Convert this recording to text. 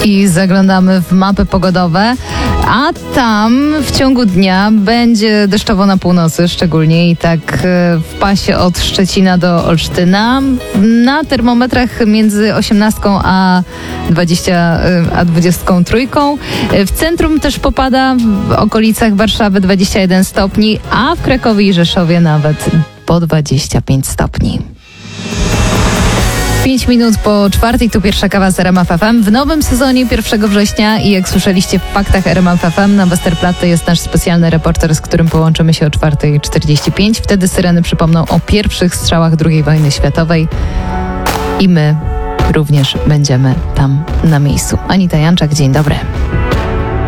I zaglądamy w mapy pogodowe, a tam w ciągu dnia będzie deszczowo na północy szczególnie i tak w pasie od Szczecina do Olsztyna. Na termometrach między 18 a 23. W centrum też popada, w okolicach Warszawy 21 stopni, a w Krakowie i Rzeszowie nawet po 25 stopni. 5 minut po 4, tu pierwsza kawa z RMF FM. W nowym sezonie 1 września i jak słyszeliście w faktach RMF FM, na Westerplatte jest nasz specjalny reporter, z którym połączymy się o 4:45. Wtedy syreny przypomną o pierwszych strzałach II wojny światowej i my również będziemy tam na miejscu. Anita Janczak, dzień dobry.